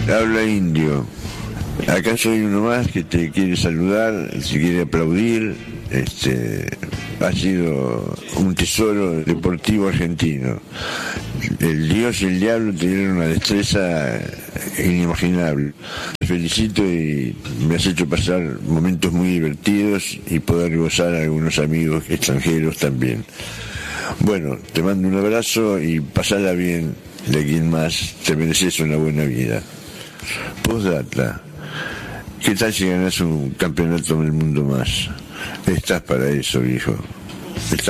Habla Indio. Acá soy uno más que te quiere saludar, te quiere aplaudir. Ha sido un tesoro deportivo argentino. El Dios y el diablo tuvieron una destreza inimaginable. Te felicito y me has hecho pasar momentos muy divertidos y poder gozar a algunos amigos extranjeros también. Bueno, te mando un abrazo y pasala bien de aquí en más. Te mereces una buena vida. Postdata. ¿Qué tal si ganas un campeonato del mundo más? Estás para eso, viejo. Estás.